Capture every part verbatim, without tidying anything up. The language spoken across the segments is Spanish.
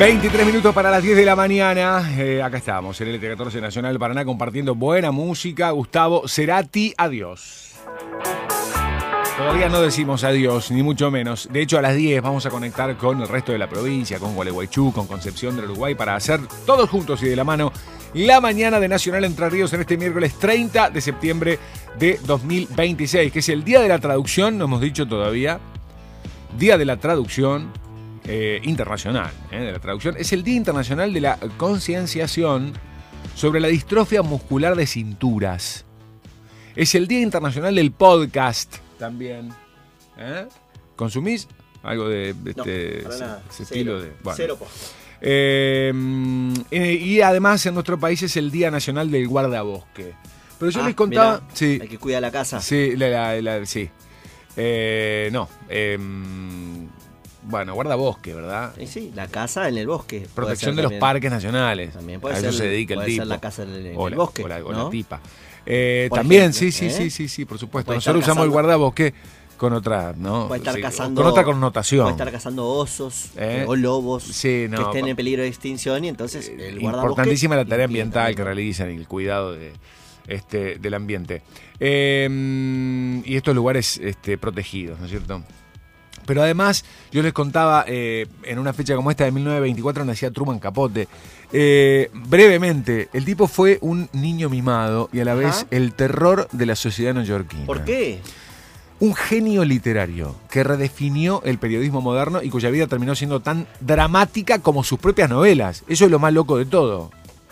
veintitrés minutos para las diez de la mañana. Eh, acá estamos, en el L T catorce Nacional Paraná, compartiendo buena música. Gustavo Cerati, adiós. Todavía no decimos adiós, ni mucho menos. De hecho, a las diez vamos a conectar con el resto de la provincia, con Gualeguaychú, con Concepción del Uruguay, para hacer todos juntos y de la mano la mañana de Nacional Entre Ríos en este miércoles treinta de septiembre de dos mil veintiséis, que es el Día de la Traducción, no hemos dicho todavía. Día de la Traducción eh, Internacional, eh, de la traducción. Es el Día Internacional de la Concienciación sobre la Distrofia Muscular de Cinturas. Es el Día Internacional del Podcast también. ¿Eh? ¿Consumís algo de, de no, este para ese, nada. ese Cero. estilo de? Bueno. Cero posta. Eh, y además en nuestro país es el Día Nacional del Guardabosque. Pero yo Ah, les contaba... mirá, sí, el que cuida la casa. sí, la, la, la- sí. Eh, no. eh, bueno, guardabosque, ¿verdad? Y sí, la casa en el bosque. Puede Protección ser de los también. parques nacionales. También puede a eso ser, se dedica el puede tipo. ser la casa en el, en o el la, bosque. o la, o ¿no? la tipa. Eh, Por también, ejemplo, sí, sí, ¿eh? sí, sí, sí, por supuesto. Puede Nosotros estar usamos el cazando- guardabosque con otra, ¿no? Puede estar Sí, cazando. con otra connotación. Puede estar cazando osos ¿Eh? o lobos Sí, no, que estén pa- en peligro de extinción y entonces el guardabosque. Importantísima la tarea impide ambiental que también. realizan y el cuidado de, este, del ambiente. Eh, y estos lugares este, protegidos, ¿no es cierto? Pero además, yo les contaba, eh, en una fecha como esta de mil novecientos veinticuatro nacía Truman Capote. Eh, brevemente, el tipo fue un niño mimado y a la Ajá. vez el terror de la sociedad neoyorquina. ¿Por qué? Un genio literario que redefinió el periodismo moderno y cuya vida terminó siendo tan dramática como sus propias novelas. Eso es lo más loco de todo.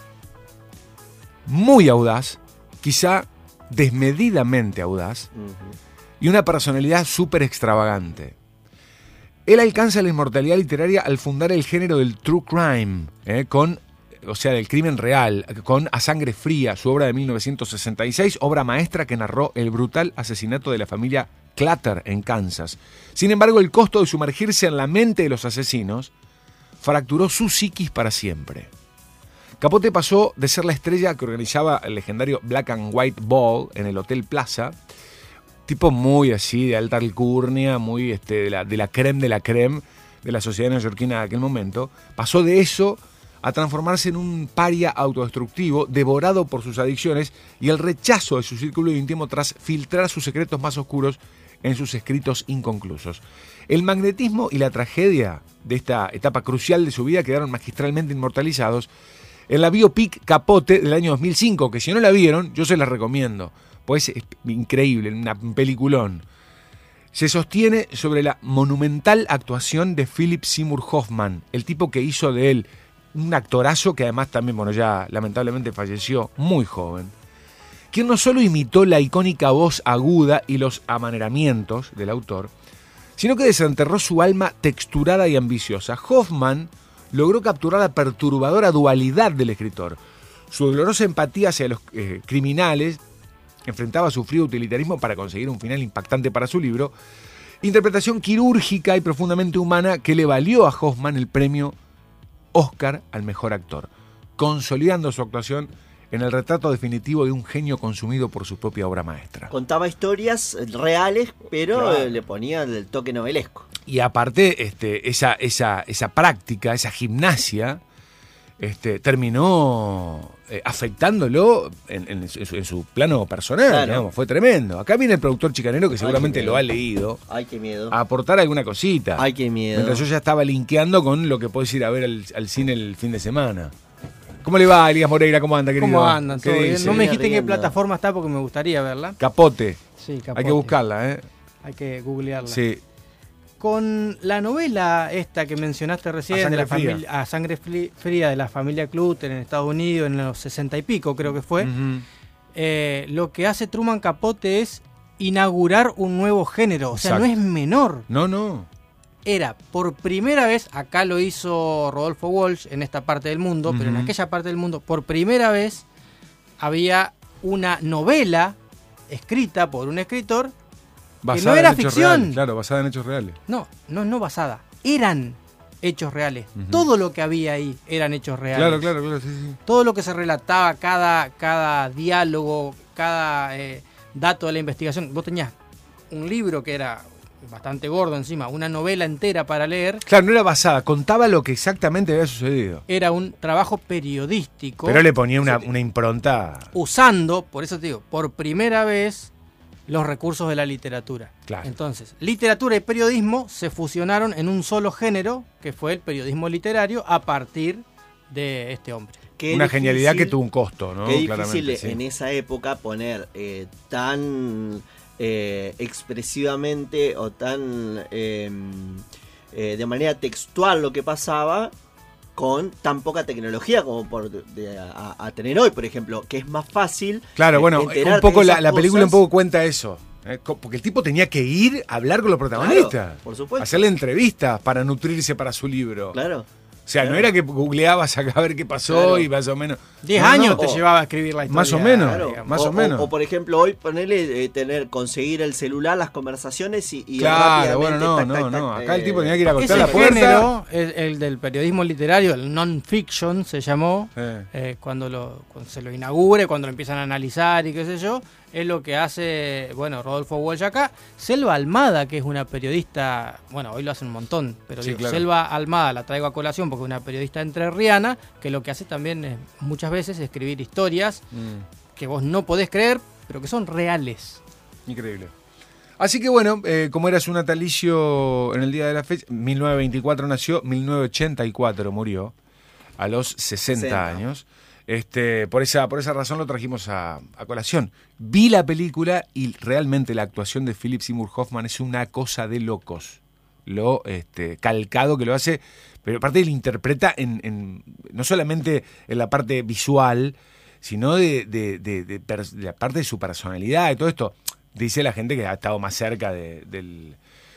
Muy audaz, quizá desmedidamente audaz, Ujú. y una personalidad súper extravagante. Él alcanza la inmortalidad literaria al fundar el género del true crime, ¿eh? con, o sea, del crimen real, con A Sangre Fría, su obra de mil novecientos sesenta y seis, obra maestra que narró el brutal asesinato de la familia Clutter en Kansas. Sin embargo, el costo de sumergirse en la mente de los asesinos fracturó su psiquis para siempre. Capote pasó de ser la estrella que organizaba el legendario Black and White Ball en el Hotel Plaza, tipo muy así, de alta alcurnia, muy este, de, la, de la creme de la creme de la sociedad neoyorquina de aquel momento. Pasó de eso a transformarse en un paria autodestructivo, devorado por sus adicciones y el rechazo de su círculo íntimo tras filtrar sus secretos más oscuros en sus escritos inconclusos. El magnetismo y la tragedia de esta etapa crucial de su vida quedaron magistralmente inmortalizados en la biopic Capote del año dos mil cinco, que si no la vieron, yo se la recomiendo. Pues es increíble, un peliculón. Se sostiene sobre la monumental actuación de Philip Seymour Hoffman, el tipo que hizo de él un actorazo que además también, bueno, ya lamentablemente falleció muy joven, quien no solo imitó la icónica voz aguda y los amaneramientos del autor, sino que desenterró su alma texturada y ambiciosa. Hoffman logró capturar la perturbadora dualidad del escritor, su dolorosa empatía hacia los eh, criminales, enfrentaba su frío utilitarismo para conseguir un final impactante para su libro, interpretación quirúrgica y profundamente humana que le valió a Hoffman el premio Oscar al mejor actor, consolidando su actuación en el retrato definitivo de un genio consumido por su propia obra maestra. Contaba historias reales, pero Claro. eh, le ponía el toque novelesco. Y aparte, este, esa, esa, esa práctica, esa gimnasia, este, terminó eh, afectándolo en, en su, en su plano personal, Claro. digamos, fue tremendo. Acá viene el productor chicanero que Ay, seguramente qué lo miedo. ha leído, Ay, qué miedo. a aportar alguna cosita. Ay, qué miedo. Mientras yo ya estaba linkeando con lo que podés ir a ver al, al cine el fin de semana. ¿Cómo le va, Elías Moreira? ¿Cómo anda, querido? ¿Cómo andan? ¿Qué ¿Todo bien? dice? No me dijiste en qué Riendo. plataforma está porque me gustaría verla. Capote. Sí, Hay Capote. que buscarla, ¿eh? Hay que googlearla. Sí. Con la novela esta que mencionaste recién, A de Sangre la Fría. familia, a Sangre Fli- Fría, de la familia Clutter en Estados Unidos en los sesenta y pico, creo que fue, Ujú. eh, lo que hace Truman Capote es inaugurar un nuevo género. O sea, Exacto. no es menor. No, no. Era por primera vez, acá lo hizo Rodolfo Walsh en esta parte del mundo, pero en Ujú. aquella parte del mundo, por primera vez había una novela escrita por un escritor. Basada no era en hechos ficción. reales, claro, basada en hechos reales. No, no, no basada. Eran hechos reales. Ujú. Todo lo que había ahí eran hechos reales. Claro, claro, claro, sí, sí. Todo lo que se relataba, cada, cada diálogo, cada eh, dato de la investigación. Vos tenías un libro que era bastante gordo encima, una novela entera para leer. Claro, no era basada, contaba lo que exactamente había sucedido. Era un trabajo periodístico. Pero le ponía una, una impronta. Usando, por eso te digo, por primera vez los recursos de la literatura. Claro. Entonces, literatura y periodismo se fusionaron en un solo género, que fue el periodismo literario, a partir de este hombre. Qué una difícil, genialidad que tuvo un costo, ¿no? Qué difícil Claramente, sí. en esa época poner eh, tan eh, expresivamente o tan eh, eh, de manera textual lo que pasaba con tan poca tecnología como por de, a, a tener hoy, por ejemplo, que es más fácil. Claro, eh, bueno, un poco la, la película un poco cuenta eso. ¿eh? Porque el tipo tenía que ir a hablar con los protagonistas. Claro, por supuesto. Hacerle entrevistas para nutrirse para su libro. Claro. O sea, claro. no era que googleabas acá a ver qué pasó Claro. y más o menos. Diez no, años no, te o, llevaba a escribir la historia. Más o menos. Claro. Más o, o menos. O, o, por ejemplo, hoy ponerle, eh, tener, conseguir el celular, las conversaciones y, y claro, bueno, no, tac, no, tac, no. tac, Acá el eh, tipo tenía que ir a acostar Ese la puerta. género, el, el del periodismo literario, el non-fiction se llamó, Eh. eh, cuando, lo, cuando se lo inaugure, cuando lo empiezan a analizar y qué sé yo, es lo que hace, bueno, Rodolfo Walsh acá. Selva Almada, que es una periodista, bueno, hoy lo hace un montón, pero Sí, digo, claro. Selva Almada la traigo a colación porque es una periodista entrerriana, que lo que hace también es muchas veces escribir historias Mm, que vos no podés creer, pero que son reales. increíble. Así que bueno, eh, como era su natalicio en el día de la fecha, mil novecientos veinticuatro nació, mil novecientos ochenta y cuatro murió, a los sesenta sesenta. años. Este, por esa, por esa razón lo trajimos a, a colación. Vi la película y realmente la actuación de Philip Seymour Hoffman es una cosa de locos. Lo este, calcado que lo hace, pero aparte él interpreta en, en, no solamente en la parte visual, sino de, de, de, de, per, de la parte de su personalidad y todo esto. Dice la gente que ha estado más cerca de, del,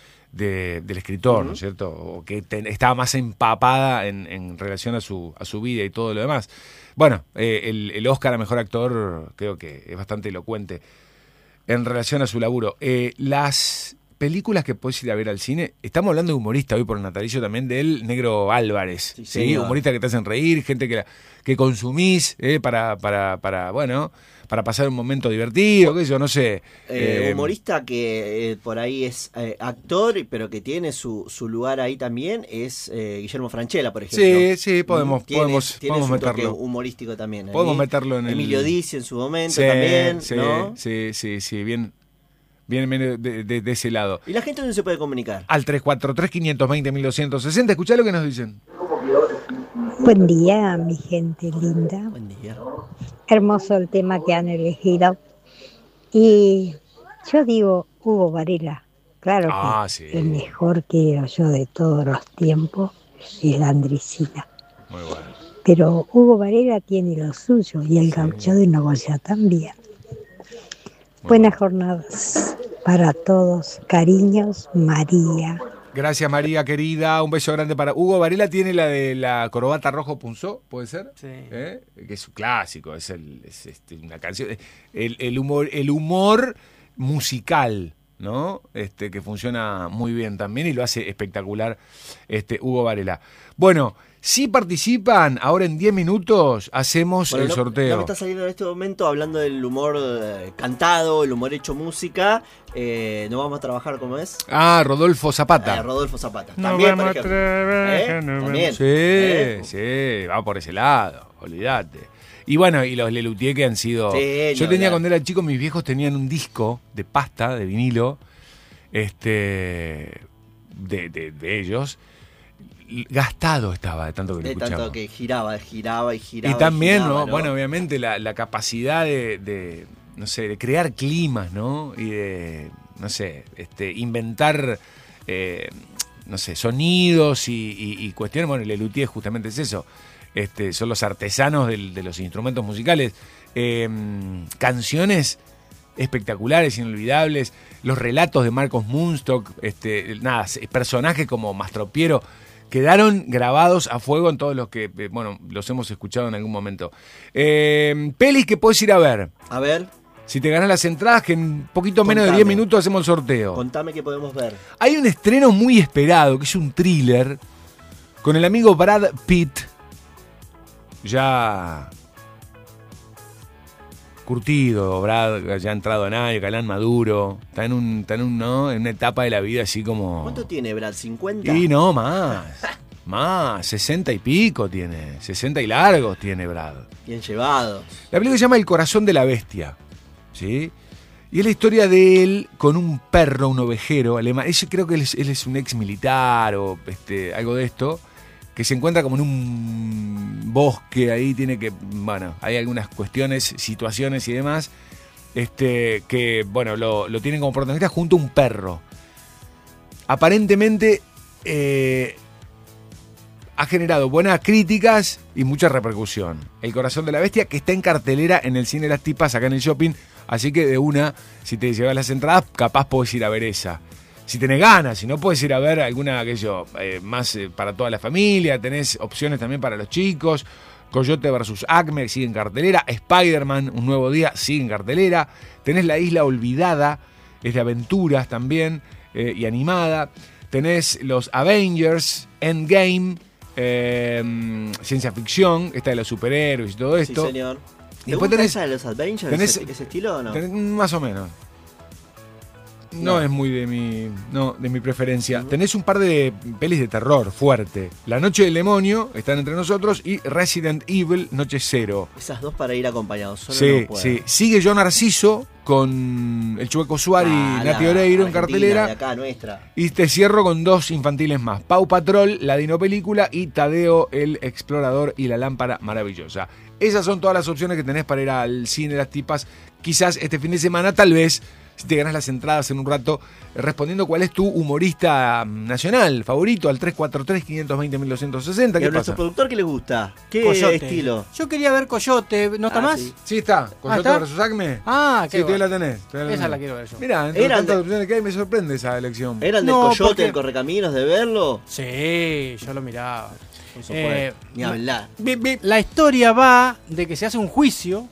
de, del escritor, uh-huh. ¿no es cierto? O que te, estaba más empapada en, en relación a su, a su vida y todo lo demás. Bueno, eh, el, el Oscar a Mejor Actor creo que es bastante elocuente en relación a su laburo. Eh, las películas que podés ir a ver al cine, estamos hablando de humorista hoy por el natalicio también del Negro Álvarez, sí, ¿sí? Humorista que te hacen reír, gente que, que consumís eh, para, para, para, bueno, para pasar un momento divertido, qué sé yo, no sé. Eh, eh, humorista que eh, por ahí es eh, actor, pero que tiene su, su lugar ahí también, es eh, Guillermo Francella, por ejemplo. Sí, sí, podemos, tiene, podemos, tiene podemos su toque meterlo. humorístico también. Podemos ahí. meterlo en Emilio el... Dizzi en su momento sí, también, sí, ¿no? Sí, sí, sí, bien, bien, bien de, de, de ese lado. ¿Y la gente dónde se puede comunicar? Al tres cuatro tres, quinientos veinte, mil doscientos sesenta, escuchá lo que nos dicen. Buen día, mi gente linda. Buen día. Hermoso el tema que han elegido. Y yo digo Hugo Varela. Claro Ah, que sí. el mejor que yo de todos los tiempos es la Andresina. Muy bueno. Pero Hugo Varela tiene lo suyo y el Sí. gaucho de Nogoyá también. Muy Buenas jornadas para todos. Cariños, María. Gracias, María, querida. Un beso grande para Hugo Varela. Tiene la de la corbata rojo punzó, ¿puede ser? Sí. ¿Eh? Que es un clásico, es, el, es este, una canción. El, el, humor, el humor musical, ¿no? Este, que funciona muy bien también y lo hace espectacular este, Hugo Varela. Bueno, si participan, ahora en diez minutos hacemos Bueno, el no, sorteo. no me está saliendo en este momento hablando del humor eh, cantado, el humor hecho música. Eh, ¿No vamos a trabajar como es? Ah, Rodolfo Zapata. Eh, Rodolfo Zapata. No También, vamos por a ejemplo. atrever, ¿Eh? no También. vamos- Sí, ¿Eh? sí, va por ese lado, olvídate. Y bueno, y los Lelutier que han sido... Sí, Yo no, tenía claro. cuando era chico, mis viejos tenían un disco de pasta, de vinilo, este de, de, de ellos. Gastado estaba de tanto que lo De escuchaba. tanto que giraba, giraba y giraba. Y también, giraba, ¿no? Bueno, obviamente la, la capacidad de, de, no sé, de crear climas, ¿no? Y de, no sé, este, inventar, eh, no sé, sonidos y, y, y cuestiones. Bueno, el Lelutier justamente es eso. Este, son los artesanos del, de los instrumentos musicales. Eh, canciones espectaculares, inolvidables. Los relatos de Marcos Munstock, este, nada, personajes como Mastropiero quedaron grabados a fuego en todos los que, eh, bueno, los hemos escuchado en algún momento. Eh, pelis que puedes ir a ver. A ver, Si te ganas las entradas, que en poquito menos de Contame. diez minutos hacemos el sorteo. contame qué podemos ver. Hay un estreno muy esperado, que es un thriller, con el amigo Brad Pitt. Ya... curtido, Brad ya ha entrado en año, Galán maduro, está en un, está en un, ¿no? En una etapa de la vida así como. ¿Cuánto tiene Brad? ¿cincuenta? Y no, más. Más, sesenta y pico tiene, sesenta y largos tiene Brad. Bien llevado. La película se llama El corazón de la bestia, ¿sí? Y es la historia de él con un perro, un ovejero alemán. Yo creo que él es, él es un ex militar o este, algo de esto, que se encuentra como en un bosque, ahí tiene que, bueno, hay algunas cuestiones, situaciones y demás, este, que, bueno, lo, lo tienen como protagonista junto a un perro. Aparentemente, eh, ha generado buenas críticas y mucha repercusión. El corazón de la bestia, que está en cartelera en el cine Las Tipas, acá en el shopping. Así que de una, si te llevas las entradas, capaz podés ir a ver esa. Si tenés ganas, si no podés ir a ver alguna, aquello, eh, más eh, para toda la familia. Tenés opciones también para los chicos. Coyote versus Acme sigue en cartelera. Spider-Man, Un Nuevo Día, sigue en cartelera. Tenés La Isla Olvidada, es de aventuras también, eh, y animada. Tenés los Avengers, Endgame, eh, ciencia ficción, esta de los superhéroes y todo esto. Sí, señor. Y ¿Te después gusta tenés, esa de los Avengers, tenés, ese, ese estilo o no? Tenés, más o menos. No, No. es muy de mi, no, de mi preferencia. Uh-huh. Tenés un par de pelis de terror fuerte. La Noche del Demonio, están entre nosotros, y Resident Evil, Noche Cero. Esas dos para ir acompañados. Solo sí, no puedo. sí. Sigue Yo Narciso con el Chueco Suárez Ah, y Nati la Oreiro en Argentina, cartelera. de acá, nuestra. Y te cierro con dos infantiles más. Pau Patrol, la dinopelícula, y Tadeo, el explorador y la lámpara maravillosa. Esas son todas las opciones que tenés para ir al cine Las Tipas. Quizás este fin de semana, tal vez, si te ganas las entradas en un rato, respondiendo cuál es tu humorista nacional favorito al tres cuatro tres, cinco dos cero, uno dos seis cero. ¿Y ¿Qué a nuestro pasa? productor qué le gusta? ¿Qué Coyote. estilo? Yo quería ver Coyote, ¿no está Ah, más? sí. Sí, está. ¿Coyote ¿está? versus Acme? Ah, qué Sí, todavía bueno. la tenés. todavía la Esa tenés. la quiero ver yo. Mirá, entre Eran tantas de- opciones que hay, me sorprende esa elección. ¿Eran del No, Coyote, porque- el Correcaminos, de verlo? Sí, yo lo miraba. Por supuesto. Eh, Ni hablar. Bip, bip. La historia va de que se hace un juicio,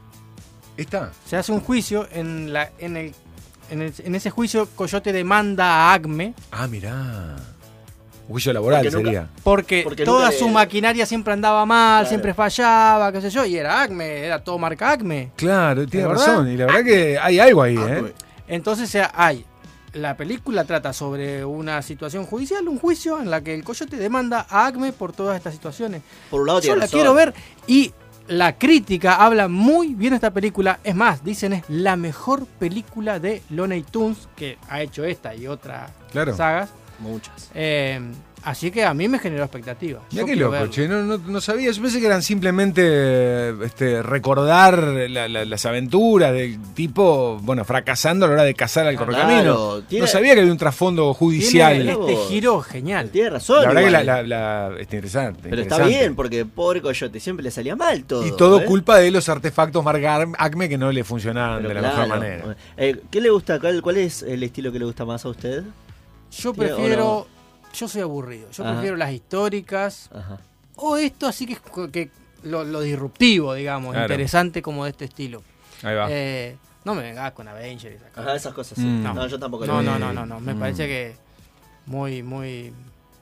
¿Está? se hace un juicio, en, la, en, el, en, el- en ese juicio Coyote demanda a Acme Ah, mirá. Juicio laboral Porque nunca- sería. porque, Porque toda nunca le- su maquinaria siempre andaba mal, Claro. siempre fallaba, qué sé yo, y era Acme, era todo marca Acme. Claro, tiene ¿De verdad? razón. Y la verdad que hay algo ahí, Ah, ¿eh? pues, Entonces o sea, hay, la película trata sobre una situación judicial, un juicio en la que el Coyote demanda a Acme por todas estas situaciones. por un lado Yo tiene la razón. quiero ver y la crítica habla muy bien de esta película. Es más, dicen es la mejor película de Looney Tunes que ha hecho esta y otras Claro. sagas. Muchas. Eh, así que a mí me generó expectativa. Mirá Yo qué quiero loco, verlo. che, no, no, no sabía. Yo pensé que eran simplemente este, recordar la- la- las aventuras del tipo, bueno, fracasando a la hora de cazar al Claro, correcamino. tiene- No sabía que había un trasfondo judicial. Tiene Mirá este vos. giro genial. Tiene razón. La verdad que igual. la, la- la- está interesante. Pero está interesante. bien, porque pobre Coyote siempre le salía mal todo. Y todo ¿eh? culpa de los artefactos Margar Acme que no le funcionaban Pero de la claro. mejor manera. Eh, ¿Qué le gusta? ¿Cuál, ¿Cuál es el estilo que le gusta más a usted? Yo ¿Tiene o prefiero. Yo soy aburrido. Yo Ajá. prefiero las históricas. Ajá. O esto así que, que lo, lo disruptivo, digamos. Claro. Interesante como de este estilo. Ahí va. Eh, no me vengas con Avengers y esas cosas. Ajá, esas cosas sí. Mm. No, No. yo tampoco No, le no, no, no, no. Me Mm. parece que muy, muy.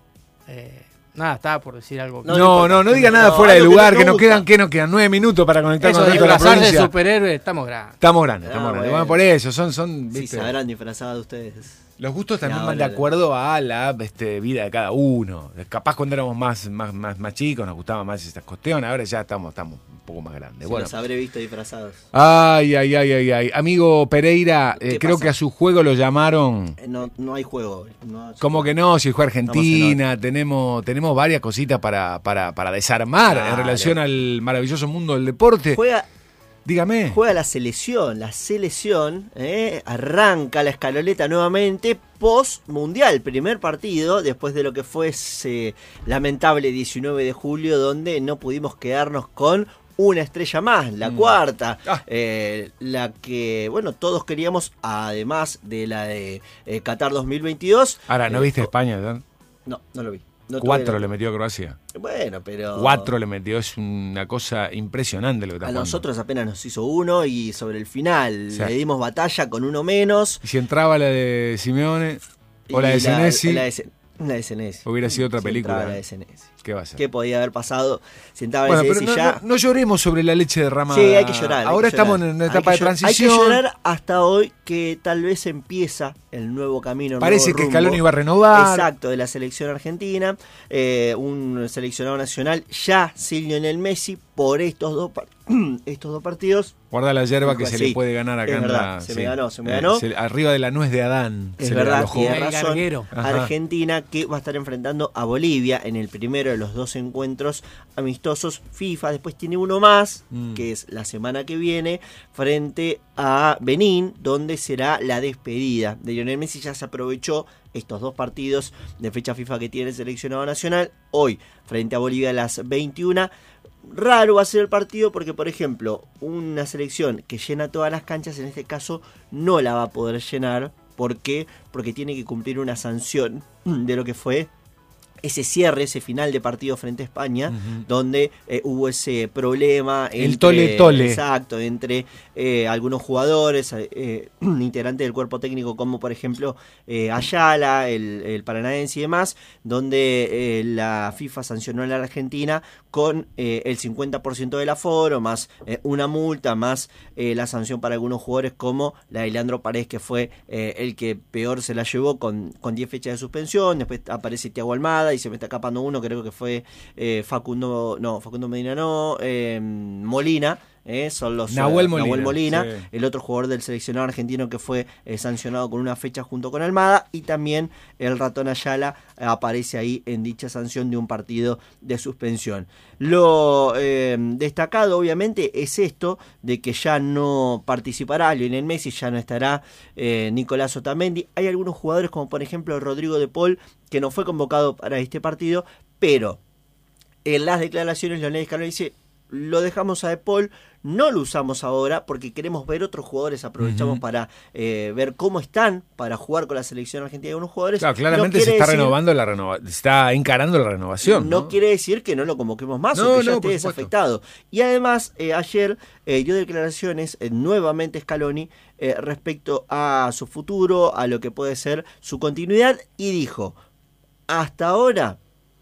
eh, nada, estaba por decir algo. No, No, no, no diga nada No, fuera de algo que lugar, no que te nos gusta. quedan, que nos quedan nueve minutos para conectarnos Eso con de el resto de la disfrazar de provincia. superhéroe, estamos grandes. Estamos grandes, Ah, estamos grandes. bueno. Bueno, por eso, son, son Sí, ¿viste? se habrán disfrazado de ustedes. Los gustos también No, van no, de no. acuerdo a la este, vida de cada uno. Capaz cuando éramos más, más, más, más chicos nos gustaban más estas cuestiones, ahora ya estamos, estamos un poco más grandes. Sí, Bueno. los habré visto disfrazados. Ay, ay, ay, ay, ay. Amigo Pereira, eh, ¿Qué creo pasa? que a su juego lo llamaron. Eh, No, no hay juego. No, Como que no, si juega Estamos Argentina, tenemos, tenemos varias cositas para, para, para desarmar en Claro. relación al maravilloso mundo del deporte. Juega, Dígame. juega la selección. La selección eh, arranca la escaloleta nuevamente post mundial. Primer partido después de lo que fue ese lamentable diecinueve de julio, donde no pudimos quedarnos con una estrella más, la Mm. cuarta, Ah. eh, la que, bueno, todos queríamos, además de la de eh, Qatar dos mil veintidós. Ahora, ¿no Eh, viste co- España? ¿verdad? No, no lo vi. No tuve Cuatro la- le metió a Croacia. Bueno, pero... Cuatro le metió, es una cosa impresionante lo que está A jugando. nosotros apenas nos hizo uno y sobre el final Sí. le dimos batalla con uno menos. Y si entraba la de Simeone o la de Y Senesi, la de Sen- La de Senesi. Hubiera sido otra Si película. entraba la de Senesi. ¿Qué va a ser? ¿Qué podía haber pasado si entraba Bueno, la de pero Senesi no, ya? no, no lloremos sobre la leche derramada. Sí, hay que llorar. hay Ahora que estamos llorar. en una Hay etapa que de llorar- transición. Hay que llorar hasta hoy que tal vez empieza el nuevo camino. el Parece nuevo que rumbo. Scaloni iba a renovar. Exacto, de la selección argentina. Eh, un seleccionado nacional ya sin Lionel Messi por estos dos, par- estos dos partidos. Guarda la yerba que Sí, se le puede ganar acá es en verdad, la. se sí. me ganó, se me Eh, ganó. se- arriba de la nuez de Adán. Es se le verdad, alojó. tiene El razón. garguero. Ajá. Argentina que va a estar enfrentando a Bolivia en el primero de los dos encuentros amistosos FIFA. Después tiene uno más, Mm. que es la semana que viene, frente a Benín, donde será la despedida de Lionel Messi. Ya se aprovechó estos dos partidos de fecha FIFA que tiene el seleccionado nacional. Hoy, frente a Bolivia a las veintiuna. Raro va a ser el partido porque, por ejemplo, una selección que llena todas las canchas, en este caso, no la va a poder llenar. ¿Por qué? Porque tiene que cumplir una sanción de lo que fue ese cierre, ese final de partido frente a España, Ujú. donde eh, hubo ese problema. El tole-tole. Exacto, entre eh, algunos jugadores, eh, integrantes del cuerpo técnico, como por ejemplo eh, Ayala, el, el paranaense y demás, donde eh, la FIFA sancionó a la Argentina con eh, el cincuenta por ciento del aforo, más eh, una multa, más eh, la sanción para algunos jugadores como la de Leandro Paredes, que fue eh, el que peor se la llevó con, con diez fechas de suspensión. Después aparece Thiago Almada y se me está escapando uno, creo que fue eh, Facundo, no, Facundo Medina no, eh, Molina. Eh, son los Nahuel eh, Molina, Nahuel Molina, sí. el otro jugador del seleccionado argentino que fue eh, sancionado con una fecha junto con Almada, y también el ratón Ayala eh, aparece ahí en dicha sanción de un partido de suspensión. Lo eh, destacado obviamente es esto de que ya no participará Lionel Messi, ya no estará eh, Nicolás Otamendi. Hay algunos jugadores como por ejemplo Rodrigo de Paul, que no fue convocado para este partido, pero en las declaraciones Lionel Scaloni dice: lo dejamos a De Paul, no lo usamos ahora porque queremos ver otros jugadores, aprovechamos Ujú. para eh, ver cómo están para jugar con la selección argentina de algunos jugadores. Claro, claramente No se quiere está decir- renovando la renova se está encarando la renovación. No, No, quiere decir que no lo convoquemos más No, o que ya no, esté por supuesto. desafectado. Y además, eh, ayer eh, dio declaraciones eh, nuevamente Scaloni eh, respecto a su futuro, a lo que puede ser su continuidad, y dijo: hasta ahora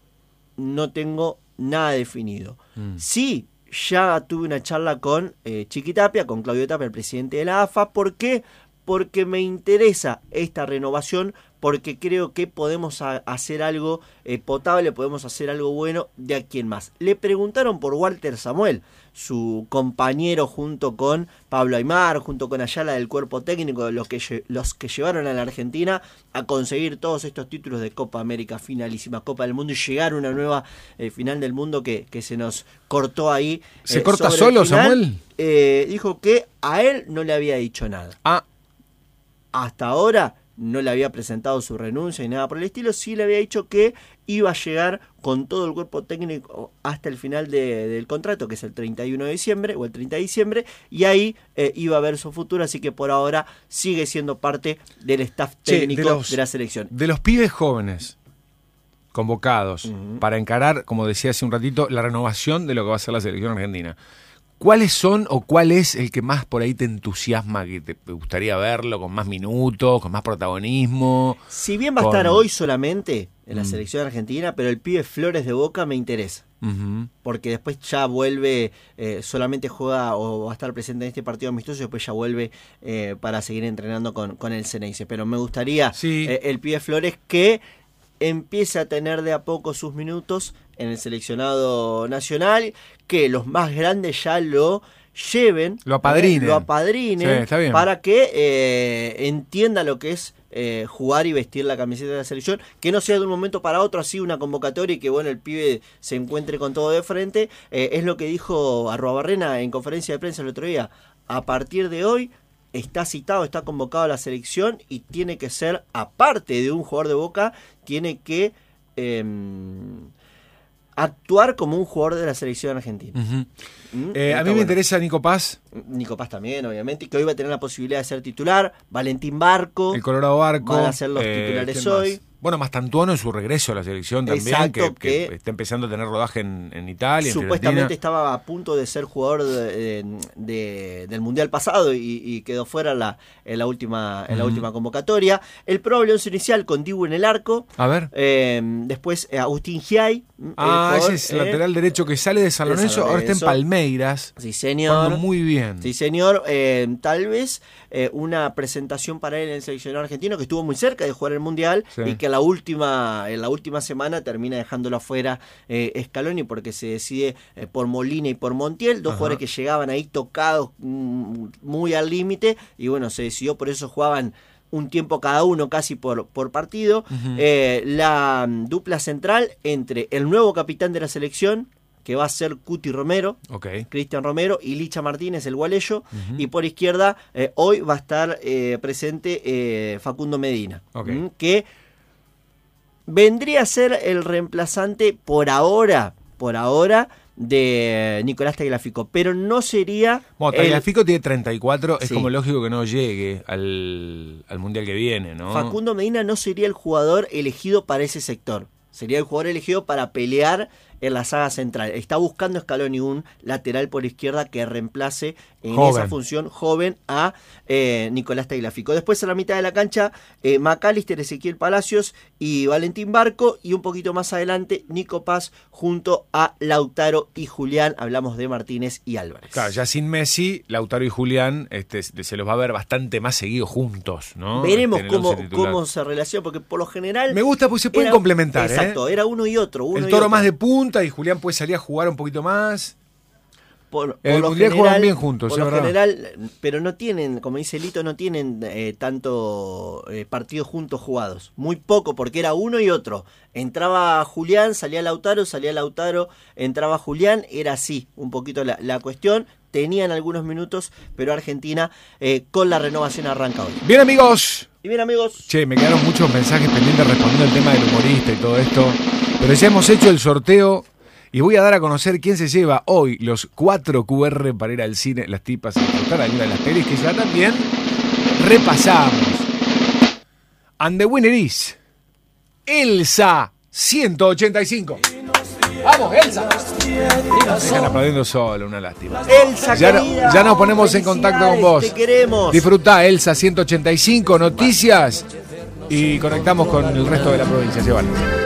no tengo nada definido. Mm. Sí, ya tuve una charla con eh, Chiqui Tapia, con Claudio Tapia, el presidente de la A F A. ¿Por qué? Porque me interesa esta renovación, porque creo que podemos a- hacer algo eh, potable, podemos hacer algo bueno de aquí en más. Le preguntaron por Walter Samuel, su compañero junto con Pablo Aimar, junto con Ayala del cuerpo técnico, los que, lle- los que llevaron a la Argentina a conseguir todos estos títulos de Copa América, finalísima Copa del Mundo, y llegar a una nueva eh, final del mundo que, que se nos cortó ahí. ¿Se eh, corta sobre el solo, final. Samuel? Eh, dijo que a él no le había dicho nada. Ah, Hasta ahora no le había presentado su renuncia ni nada por el estilo. Sí le había dicho que iba a llegar con todo el cuerpo técnico hasta el final de- del contrato, que es el treinta y uno de diciembre o el treinta de diciembre, y ahí eh, iba a ver su futuro. Así que por ahora sigue siendo parte del staff Che, de técnico de, los- la selección. de los pibes jóvenes convocados Ujú. para encarar, como decía hace un ratito, la renovación de lo que va a ser la selección argentina. ¿Cuáles son o cuál es el que más por ahí te entusiasma, que te gustaría verlo con más minutos, con más protagonismo? Si bien va a con- estar hoy solamente en la Mm. selección argentina, pero el pibe Flores de Boca me interesa. Ujú. Porque después ya vuelve, eh, solamente juega o va a estar presente en este partido amistoso, y después ya vuelve eh, para seguir entrenando con, con el Ceneice. Pero me gustaría Sí. eh, el pibe Flores que empiece a tener de a poco sus minutos en el seleccionado nacional, que los más grandes ya lo lleven, Lo apadrinen. eh, lo apadrinen, Sí, está bien. para que eh, entienda lo que es eh, jugar y vestir la camiseta de la selección, que no sea de un momento para otro así una convocatoria y que bueno, el pibe se encuentre con todo de frente. Eh, es lo que dijo Arruabarrena en conferencia de prensa el otro día. A partir de hoy está citado, está convocado a la selección, y tiene que ser, aparte de un jugador de Boca, tiene que eh, actuar como un jugador de la selección argentina. Ujú. ¿Mm? Eh, Está a mí me bueno. interesa Nico Paz, Nico Paz también, obviamente, y que hoy va a tener la posibilidad de ser titular. Valentín Barco. el Colorado Barco. Van a ser los eh, titulares ¿quién hoy. más? Bueno, Mastantuono en su regreso a la selección también, Exacto, que, que que está empezando a tener rodaje en, en Italia, en supuestamente Fiorentina. estaba a punto de ser jugador de, de, del Mundial pasado y, y quedó fuera en la, en la, última, en la Ujú. última convocatoria. El probable once inicial con Dibu en el arco. A ver. Eh, después eh, Agustín Giai. Ah, el jugador, ese es eh, lateral derecho que sale de San de San Lorenzo, ahora está en Lorenzo. Palmeiras. Sí, Jugando señor. muy bien. Sí, señor. Eh, tal vez eh, una presentación para él en el seleccionado argentino que estuvo muy cerca de jugar el Mundial Sí. y que la última, en la última semana termina dejándolo afuera eh, Scaloni porque se decide eh, por Molina y por Montiel, dos Ajá. jugadores que llegaban ahí tocados mm, muy al límite y bueno, se decidió, por eso jugaban un tiempo cada uno casi por, por partido. Ujú. Eh, la mm, dupla central entre el nuevo capitán de la selección, que va a ser Cuti Romero, Ok. Cristian Romero y Licha Martínez, el gualeyo, Ujú. y por izquierda eh, hoy va a estar eh, presente eh, Facundo Medina, Ok. ¿m? que vendría a ser el reemplazante por ahora, por ahora, de Nicolás Tagliafico, pero no sería Bueno, el- Tagliafico tiene treinta y cuatro, es Sí. como lógico que no llegue al, al Mundial que viene, ¿no? Facundo Medina no sería el jugador elegido para ese sector. Sería el jugador elegido para pelear en la saga central. Está buscando Scaloni un lateral por izquierda que reemplace en Joven. esa función joven a eh, Nicolás Tagliafico. Después a la mitad de la cancha, eh, McAllister, Ezequiel Palacios y Valentín Barco. Y un poquito más adelante, Nico Paz junto a Lautaro y Julián. Hablamos de Martínez y Álvarez. Claro, ya sin Messi, Lautaro y Julián este, se los va a ver bastante más seguidos juntos, ¿no? Veremos Este, en el cómo, once titular. cómo se relaciona, porque por lo general... Me gusta porque se pueden era- complementar, Exacto, ¿eh? era uno y otro. Uno El y Toro otro. más de punta y Julián puede salir a jugar un poquito más. Por, En por el lo Mundial general, juegan bien juntos, por es lo verdad. general, pero no tienen, como dice Lito, no tienen eh, tanto eh, partidos juntos jugados. Muy poco, porque era uno y otro. Entraba Julián, salía Lautaro, salía Lautaro, entraba Julián. Era así, un poquito la, la cuestión. Tenían algunos minutos, pero Argentina eh, con la renovación arranca hoy. Bien, amigos. Y bien, amigos. Che, me quedaron muchos mensajes pendientes respondiendo el tema del humorista y todo esto. Pero ya hemos hecho el sorteo y voy a dar a conocer quién se lleva hoy los cuatro cu erre para ir al cine, las tipas, a disfrutar alguna de las pelis que ya también repasamos. And the winner is Elsa ciento ochenta y cinco. ¡Vamos, Elsa! Se están aplaudiendo solo, una lástima. Elsa, Ya, no- querida, ya nos ponemos en contacto con vos. Te queremos. Disfrutá, Elsa ciento ochenta y cinco, noticias y conectamos con el resto de la provincia. Llévalo.